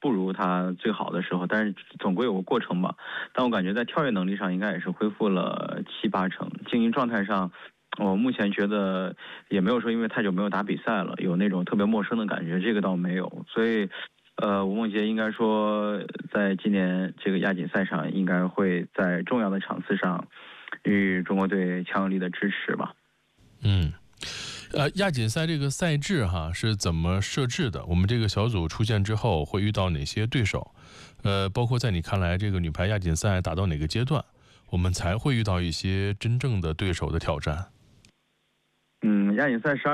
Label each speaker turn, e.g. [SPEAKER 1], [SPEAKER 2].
[SPEAKER 1] 不如他最好的时候，但是总归有个过程吧。但我感觉在跳跃能力上应该也是恢复了7、8成，经营状态上，我目前觉得也没有说因为太久没有打比赛了，有那种特别陌生的感觉，这个倒没有。所以，吴梦洁应该说在今年这个亚锦赛上，应该会在重要的场次上与中国队强有力的支持吧。
[SPEAKER 2] 亚锦赛这个赛制是怎么设置的？我们这个小组出现之后会遇到哪些对手？包括在你看来，这个女排亚锦赛打到哪个阶段，我们才会遇到一些真正的对手的挑战？
[SPEAKER 1] 亚锦赛12